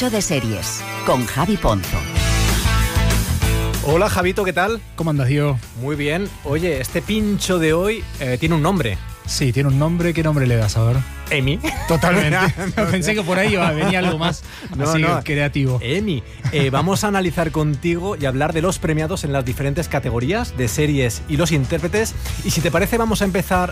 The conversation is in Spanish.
Pincho de Series, con Javi Ponzo. Hola Javito, ¿qué tal? ¿Cómo andas, Diego? Muy bien. Oye, este pincho de hoy tiene un nombre. Sí, tiene un nombre. ¿Qué nombre le das, a ver? Emi. Totalmente. Pensé que por ahí venía algo más creativo. Emi. Vamos a analizar contigo y hablar de los premiados en las diferentes categorías de series y los intérpretes. Y si te parece, vamos a empezar